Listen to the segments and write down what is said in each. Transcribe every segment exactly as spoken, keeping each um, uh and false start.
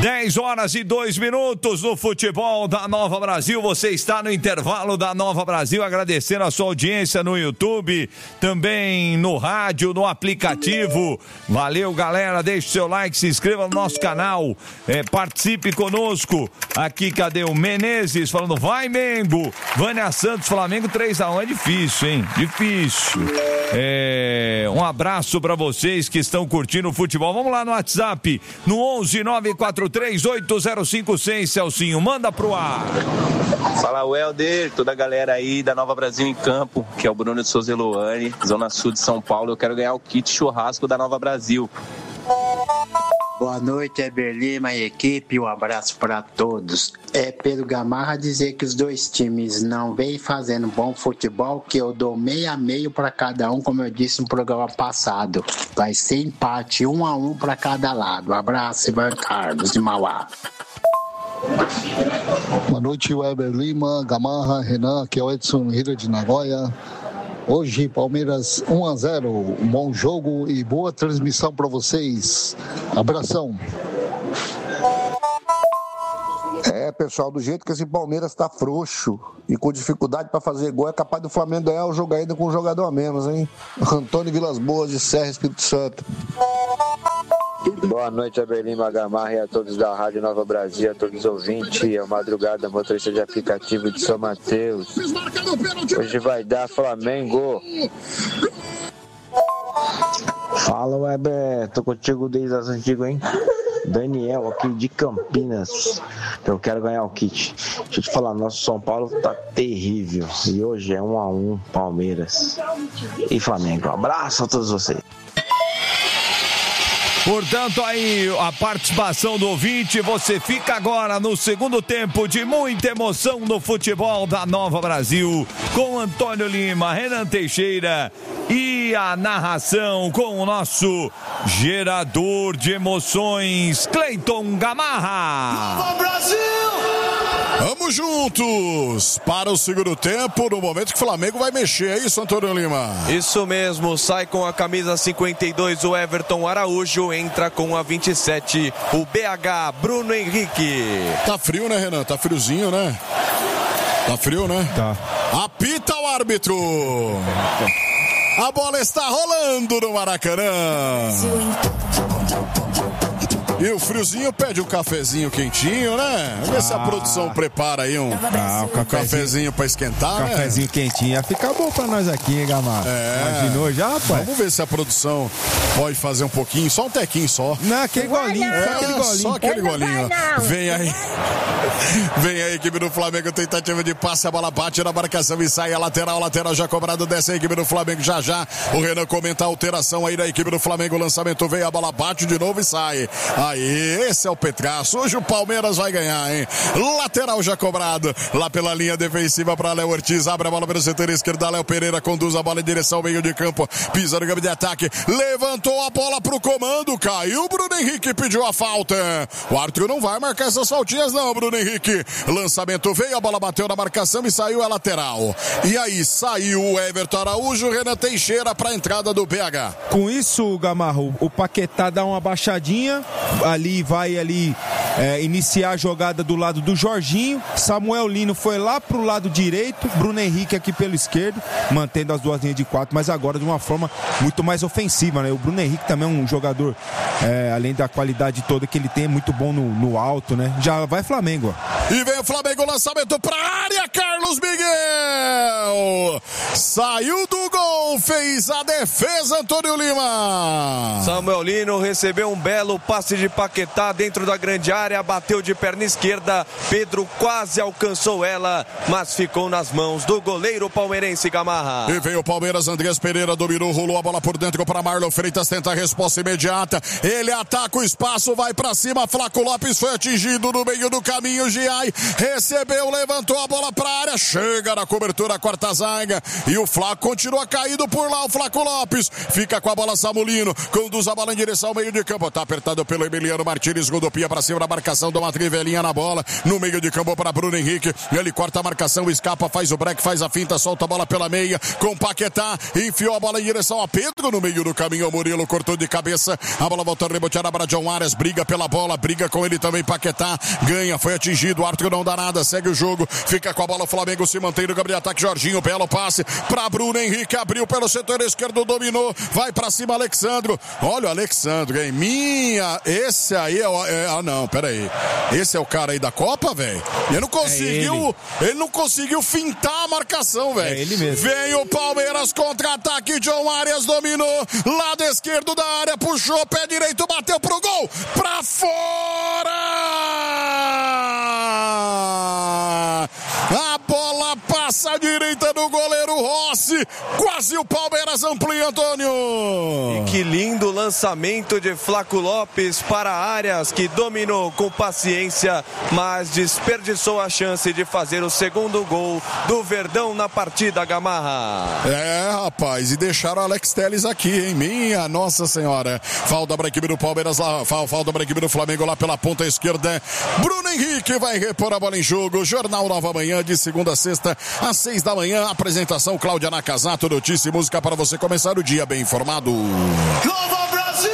dez horas e dois minutos no futebol da Nova Brasil. Você está no intervalo da Nova Brasil, agradecendo a sua audiência no YouTube, também no rádio, no aplicativo. Valeu, galera, deixe seu like, se inscreva no nosso canal, é, participe conosco. Aqui, cadê o Menezes falando, vai Mengo, Vânia Santos, Flamengo três a um, é difícil, hein, difícil. É, um abraço para vocês que estão curtindo o futebol. Vamos lá no WhatsApp, no onze nove quatro três oito zero cinco seis, Celcinho, manda pro ar. Fala, Welder, toda a galera aí da Nova Brasil em Campo, que é o Bruno de Souza Eloane, Zona Sul de São Paulo. Eu quero ganhar o kit churrasco da Nova Brasil. Boa noite, Heber Lima e equipe, um abraço para todos. É pelo Gamarra dizer que os dois times não vêm fazendo bom futebol, que eu dou meio a meio para cada um, como eu disse no programa passado. Vai ser empate, um a um para cada lado. Um abraço, Ivan Carlos de Mauá. Boa noite, Heber Lima, Gamarra, Renan, aqui é o Edson Hira de Nagoya. Hoje, Palmeiras um a zero, um bom jogo e boa transmissão para vocês. Abração. É, pessoal, do jeito que esse Palmeiras está frouxo e com dificuldade para fazer gol, é capaz do Flamengo ganhar o jogo ainda com um jogador a menos, hein? Antônio Vilas Boas, de Serra, Espírito Santo. Boa noite, Abelino Gamarra e a todos da Rádio Nova Brasil, a todos os ouvintes, é o Madrugada, motorista de aplicativo de São Mateus. Hoje vai dar Flamengo. Fala, Weber, tô contigo desde as antigas, hein? Daniel, aqui de Campinas. Eu quero ganhar o kit. Deixa eu te falar, nosso São Paulo tá terrível. E hoje é um a um, Palmeiras e Flamengo. Um abraço a todos vocês. Portanto, aí a participação do ouvinte, você fica agora no segundo tempo de muita emoção no futebol da Nova Brasil, com Antônio Lima, Renan Teixeira e a narração com o nosso gerador de emoções, Cleiton Gamarra. Nova Brasil! Vamos juntos para o segundo tempo, no momento que o Flamengo vai mexer, é isso, Antônio Lima? Isso mesmo, sai com a camisa cinquenta e dois o Everton Araújo, entra com a vinte e sete o B H Bruno Henrique. Tá frio, né, Renan? Tá friozinho, né? Tá frio, né? Tá. Apita o árbitro. A bola está rolando no Maracanã. E o friozinho pede um cafezinho quentinho, né? Vamos ver ah. se a produção prepara aí um, ah, um cafezinho, cafezinho pra esquentar, né? Cafezinho quentinho. Fica bom pra nós aqui, hein, Gamarra? É. Imaginou já, rapaz? Vamos ver se a produção pode fazer um pouquinho, só um tequinho só. Não, aquele golinho, é, só aquele golinho. Só aquele golinho. Vem aí. Vem aí, equipe do Flamengo, tentativa de passe, a bola bate na marcação e sai a lateral, lateral já cobrado, desce a equipe do Flamengo já já. O Renan comenta a alteração aí da equipe do Flamengo, o lançamento veio, a bola bate de novo e sai. Aí, esse é o Petraço. Hoje o Palmeiras vai ganhar, hein? Lateral já cobrado. Lá pela linha defensiva para Léo Ortiz. Abre a bola pelo setor esquerdo. Léo Pereira conduz a bola em direção ao meio de campo. Pisa no campo de ataque. Levantou a bola pro comando. Caiu. Bruno Henrique pediu a falta. O árbitro não vai marcar essas faltinhas, não, Bruno Henrique. Lançamento veio. A bola bateu na marcação e saiu a lateral. E aí saiu o Everton Araújo. Renan Teixeira para a entrada do B H. Com isso, Gamarro, o Paquetá dá uma baixadinha. Ali vai ali é, iniciar a jogada do lado do Jorginho. Samuel Lino foi lá pro lado direito, Bruno Henrique aqui pelo esquerdo, mantendo as duas linhas de quatro, mas agora de uma forma muito mais ofensiva, né? O Bruno Henrique também é um jogador, é, além da qualidade toda que ele tem, é muito bom no, no alto, né? Já vai Flamengo, ó. E vem o Flamengo, lançamento pra área, Carlos Miguel! Saiu do gol, fez a defesa, Antônio Lima! Samuel Lino recebeu um belo passe de Paquetá dentro da grande área, bateu de perna esquerda, Pedro quase alcançou ela, mas ficou nas mãos do goleiro palmeirense Gamarra. E veio o Palmeiras, Andrés Pereira dominou, rolou a bola por dentro para Marlon Freitas, tenta a resposta imediata, ele ataca o espaço, vai pra cima, Flaco Lopes foi atingido no meio do caminho, Giai recebeu, levantou a bola pra área, chega na cobertura, quarta zaga, e o Flaco continua caído por lá, o Flaco Lopes, fica com a bola Samulino, conduz a bola em direção ao meio de campo, tá apertado pelo Emiliano Martínez, rodopia pra cima da marcação, dá uma trivelinha na bola, no meio de campo para Bruno Henrique, ele corta a marcação, escapa, faz o break, faz a finta, solta a bola pela meia, com Paquetá, enfiou a bola em direção a Pedro, no meio do caminho, o Murilo cortou de cabeça, a bola volta a rebotear para John Arias, briga pela bola, briga com ele também, Paquetá, ganha, foi atingido, o árbitro não dá nada, segue o jogo, fica com a bola, o Flamengo se mantém no campo de ataque, Jorginho, belo passe para Bruno Henrique, abriu pelo setor esquerdo, dominou, vai para cima Alexandro, olha o Alexandro, hein, minha, esse aí é, o, é ah não, pera aí, esse é o cara aí da Copa, velho, ele não conseguiu, é ele. ele não conseguiu fintar a marcação, velho, é ele mesmo. Vem o Palmeiras, contra-ataque, John Arias dominou, lado esquerdo da área, puxou, pé direito, bateu pro gol, pra fora! A bola passa à direita do goleiro Rossi, quase o Palmeiras amplia, Antônio. E que lindo lançamento de Flaco Lopes para Arias, que dominou com paciência, mas desperdiçou a chance de fazer o segundo gol do Verdão na partida, Gamarra. É, rapaz, e deixaram o Alex Telles aqui, hein? Minha Nossa Senhora. Falta para a equipe do Palmeiras lá, falta para a equipe do Flamengo lá pela ponta esquerda. Bruno Henrique vai repor a bola em jogo. Jornal Nova Manhã, de segunda a sexta, às seis da manhã. Apresentação Cláudia Nakazato, notícia e música para você começar o dia bem informado. Nova Brasil!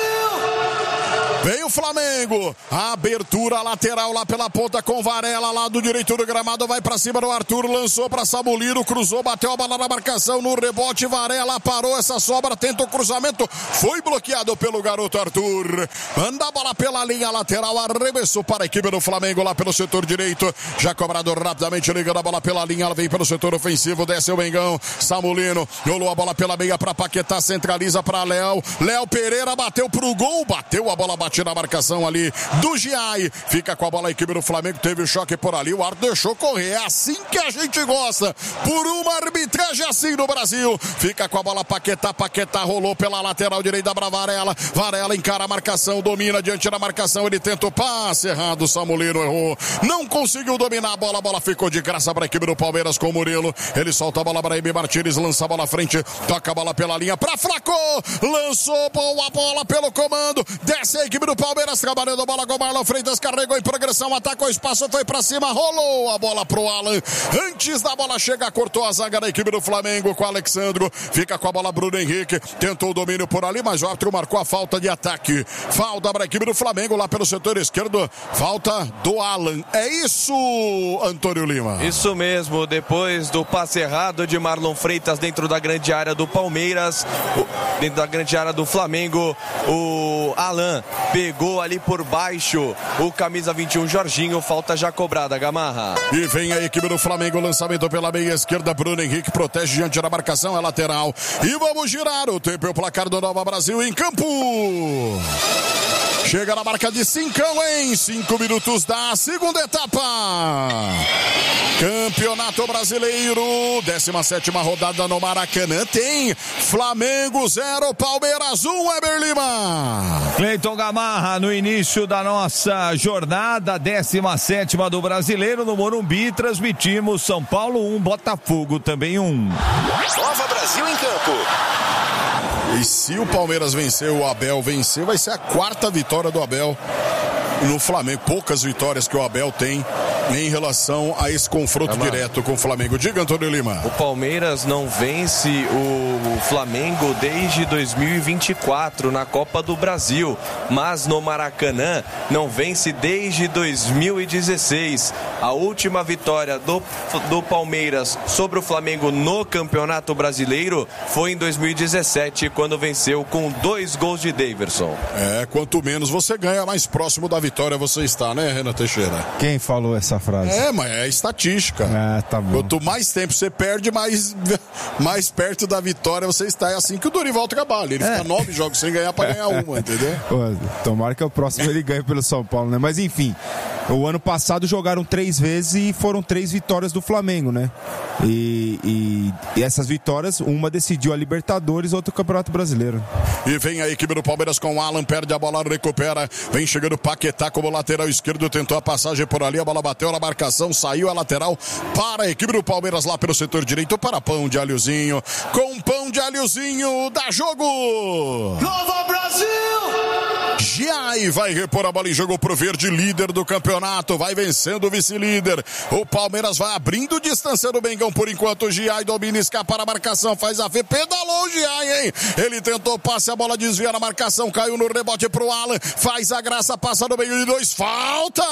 Vem o Flamengo, a abertura lateral lá pela ponta com Varela, lado direito do gramado, vai pra cima do Arthur, lançou pra Samulino, cruzou, bateu a bola na marcação, no rebote, Varela parou essa sobra, tenta o cruzamento, foi bloqueado pelo garoto Arthur, manda a bola pela linha lateral, arremessou para a equipe do Flamengo lá pelo setor direito, já cobrado rapidamente, ligando a bola pela linha, ela vem pelo setor ofensivo, desce o Mengão, Samulino, rolou a bola pela meia pra Paquetá, centraliza pra Léo, Léo Pereira bateu pro gol, bateu a bola, bateu na marcação ali do Giai, fica com a bola a equipe do Flamengo, teve o choque por ali, o árbitro deixou correr, é assim que a gente gosta, por uma arbitragem assim no Brasil, fica com a bola Paquetá, Paquetá rolou pela lateral direita para Varela, Varela encara a marcação, domina diante da marcação, ele tenta o passe errado, Samulino errou, não conseguiu dominar a bola, a bola ficou de graça para a equipe do Palmeiras com o Murilo, ele solta a bola para Emi Martínez, lança a bola à frente, toca a bola pela linha para Flaco, lançou boa bola pelo comando, desce a equipe do Palmeiras, trabalhando a bola com o Marlon Freitas, carregou em progressão, atacou o espaço, foi pra cima, rolou a bola pro Alan, antes da bola chegar, cortou a zaga da equipe do Flamengo com o Alexandro, fica com a bola Bruno Henrique, tentou o domínio por ali, mas o árbitro marcou a falta de ataque, falta para a equipe do Flamengo lá pelo setor esquerdo, falta do Alan, é isso, Antônio Lima? Isso mesmo, depois do passe errado de Marlon Freitas dentro da grande área do Palmeiras, dentro da grande área do Flamengo, o Alan pegou ali por baixo o camisa vinte e um Jorginho, falta já cobrada, Gamarra. E vem a equipe do Flamengo, lançamento pela meia esquerda, Bruno Henrique protege diante da marcação, é lateral. E vamos girar o tempo e o placar do Nova Brasil em campo. Chega na marca de cincão em cinco minutos da segunda etapa. Campeonato Brasileiro, décima sétima rodada no Maracanã, tem Flamengo zero, Palmeiras um, Weber Lima. Cleiton Gamarra, no início da nossa jornada, décima sétima do Brasileiro, no Morumbi, transmitimos São Paulo um, Botafogo também um. Nova Brasil em campo. E se o Palmeiras vencer, o Abel vencer, vai ser a quarta vitória do Abel no Flamengo. Poucas vitórias que o Abel tem em relação a esse confronto é, direto com o Flamengo. Diga, Antônio Lima. O Palmeiras não vence o Flamengo desde dois mil e vinte e quatro na Copa do Brasil, mas no Maracanã não vence desde dois mil e dezesseis. A última vitória do, do Palmeiras sobre o Flamengo no Campeonato Brasileiro foi em dois mil e dezessete, quando venceu com dois gols de Daverson. É, quanto menos você ganha, mais próximo da vitória você está, né, Renan Teixeira? Quem falou essa frase? É, mas é estatística. Ah, tá bom. Quanto mais tempo você perde, mais, mais perto da vitória você está. É assim que o Dorival trabalha. Ele é. fica nove jogos sem ganhar para ganhar uma, entendeu? Pô, tomara que o próximo ele ganhe pelo São Paulo, né? Mas enfim, o ano passado jogaram três vezes e foram três vitórias do Flamengo, né? E, e, e essas vitórias, uma decidiu a Libertadores, outra o Campeonato Brasileiro. E vem a equipe do Palmeiras com o Alan, perde a bola, recupera, vem chegando Paquetá como lateral esquerdo, tentou a passagem por ali, a bola bateu na marcação, saiu a lateral para a equipe do Palmeiras lá pelo setor direito, para Pão de Alhozinho, com Pão de Alhozinho, dá jogo! Nova Brasil! Giai vai repor a bola e jogou pro verde, líder do campeonato, vai vencendo o vice-líder. O Palmeiras vai abrindo distância do Mengão por enquanto. O Giai domina, escapa na marcação, faz a V, pedalou o Giai, hein? Ele tentou passe, a bola desvia na marcação, caiu no rebote pro Alan, faz a graça, passa no meio de dois, falta!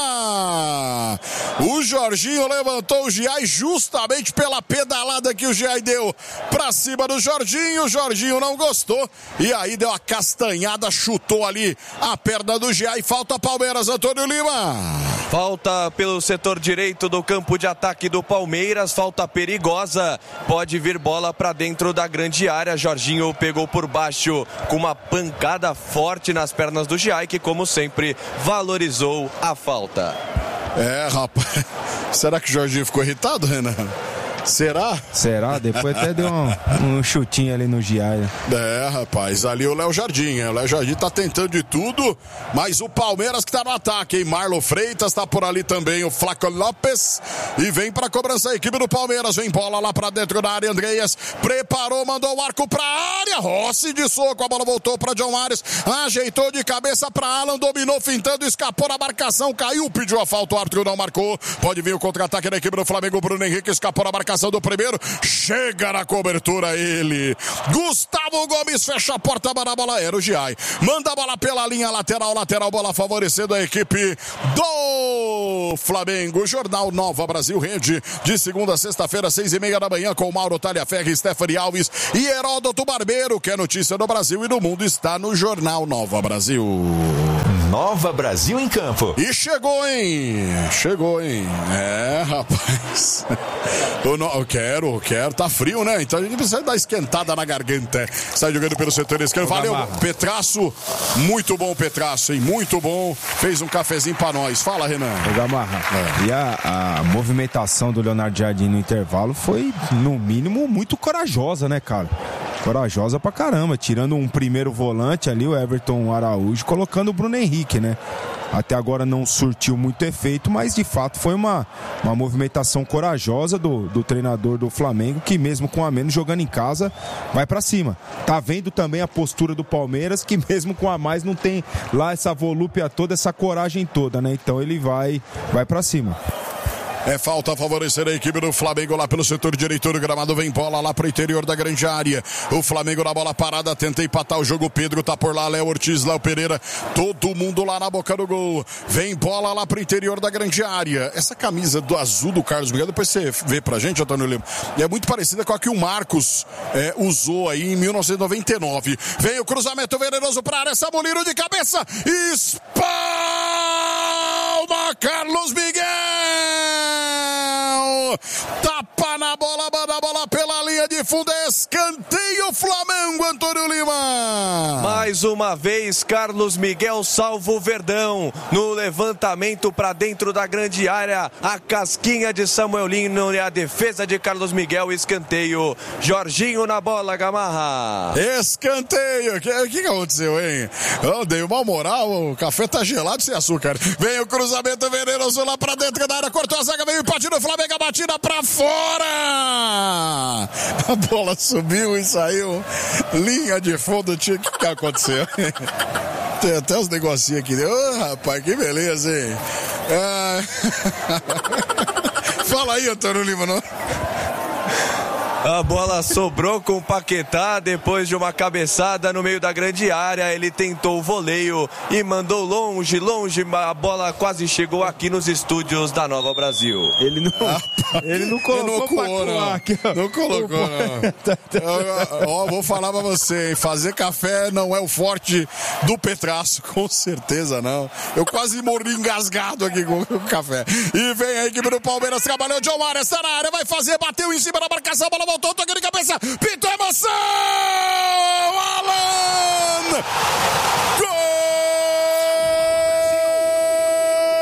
O Jorginho levantou o Giai justamente pela pedalada que o Giai deu pra cima do Jorginho. O Jorginho não gostou e aí deu a castanhada, chutou ali a perna do Giai. Falta Palmeiras, Antônio Lima. Falta pelo setor direito do campo de ataque do Palmeiras, falta perigosa, pode vir bola para dentro da grande área. Jorginho pegou por baixo com uma pancada forte nas pernas do Giai, que como sempre valorizou a falta. É, rapaz, será que o Jorginho ficou irritado, Renan? Será? Será? Depois até deu um, um chutinho ali no Giai. É, rapaz, ali o Léo Jardim, o Léo Jardim tá tentando de tudo, mas o Palmeiras que tá no ataque, hein? Marlon Freitas tá por ali também, o Flaco Lopes, e vem pra cobrança a equipe do Palmeiras, vem bola lá pra dentro da área, Andreas preparou, mandou o arco pra área, Rossi de soco, a bola voltou pra John Mares, ajeitou de cabeça pra Alan, dominou, fintando, escapou na marcação, caiu, pediu a falta, o árbitro não marcou, pode vir o contra-ataque da equipe do Flamengo, Bruno Henrique escapou na marcação do primeiro, chega na cobertura ele, Gustavo Gomes fecha a porta, manda a bola, era o Giai, manda a bola pela linha lateral, lateral, bola favorecendo a equipe do Flamengo. Jornal Nova Brasil Rede, de segunda a sexta-feira, seis e meia da manhã, com Mauro Talhaferri, Stephanie Alves e Heródoto Barbeiro, que é notícia do Brasil e do mundo, está no Jornal Nova Brasil. Nova Brasil em campo. E chegou, hein? Chegou, hein? É, rapaz. Eu, não, eu quero, eu quero. Tá frio, né? Então a gente precisa dar esquentada na garganta. Sai jogando pelo setor esquerdo. Valeu, Petraço. Muito bom, Petraço, hein? Muito bom. Fez um cafezinho pra nós. Fala, Renan. Ô, Gamarra. É. E a, a movimentação do Leonardo Jardim no intervalo foi, no mínimo, muito corajosa, né, cara? Corajosa pra caramba, tirando um primeiro volante ali, o Everton Araújo, colocando o Bruno Henrique, né? Até agora não surtiu muito efeito, mas de fato foi uma, uma movimentação corajosa do, do treinador do Flamengo, que mesmo com a menos jogando em casa, vai pra cima. Tá vendo também a postura do Palmeiras, que mesmo com a mais não tem lá essa volúpia toda, essa coragem toda, né? Então ele vai, vai pra cima. É falta a favorecer a equipe do Flamengo lá pelo setor direito do gramado. Vem bola lá pro interior da grande área. O Flamengo na bola parada, tenta empatar o jogo. Pedro tá por lá, Léo Ortiz, Léo Pereira, todo mundo lá na boca do gol. Vem bola lá pro interior da grande área. Essa camisa do azul do Carlos Miguel, depois você vê pra gente, Antônio Lima, é muito parecida com a que o Marcos é, usou aí em mil novecentos e noventa e nove. Vem o cruzamento venenoso pra área, Samulino de cabeça, espalma Carlos Miguel! Tapa na bola, manda a bola pela linha de fundo, escanteio Flamengo, Antônio Lima. Mais uma vez, Carlos Miguel salva o Verdão no levantamento para dentro da grande área, a casquinha de Samuel Lino e a defesa de Carlos Miguel, escanteio, Jorginho na bola, Gamarra. Escanteio, o que, que aconteceu, hein? Eu dei uma moral, o café tá gelado sem açúcar. Vem o cruzamento venenoso lá pra dentro da área, cortou a zaga, veio o empate do Flamengo, a batida pra fora! A bola subiu e saiu, linha de fundo, o que que aconteceu? Tem até os negocinhos aqui, oh, rapaz, que beleza, hein? Ah... Fala aí, Antônio Lima, não? A bola sobrou com o Paquetá depois de uma cabeçada no meio da grande área. Ele tentou o voleio e mandou longe, longe. A bola quase chegou aqui nos estúdios da Nova Brasil. Ele não, ah, ele não colocou pra coar aqui, ó. Não colocou, não. Ó, vou falar pra você, hein? Fazer café não é o forte do Petraço, com certeza não. Eu quase morri engasgado aqui com o café. E vem a equipe do Palmeiras, trabalhou, John Mares, está na área, vai fazer, bateu em cima da marcação, bola voltou, toque de cabeça, pintou a emoção! Alan!